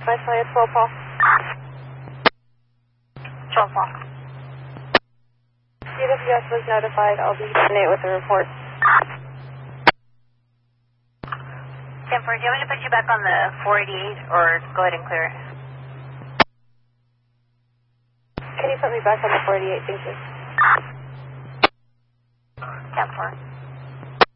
Nice one, it's 12 Paul. 12 Paul. CWS was notified. I'll be coordinate with the report. 10-4, do you want me to put you back on the 488 or go ahead and clear it? Can you put me back on the 48? Thank you. 10-4.